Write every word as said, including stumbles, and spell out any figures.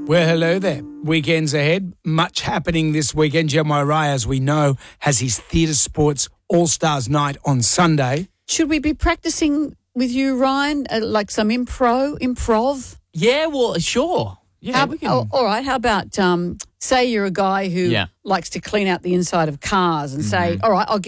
Well, hello there. Weekends ahead. Much happening this weekend. Jeremiah Rai, as we know, has his Theatre Sports All-Stars Night on Sunday. Should we be practicing with you, Ryan, uh, like some impro, improv? Yeah, well, sure. Yeah, How, we can. oh, all right. How about, um, say you're a guy who Yeah. likes to clean out the inside of cars and say, all right, I'll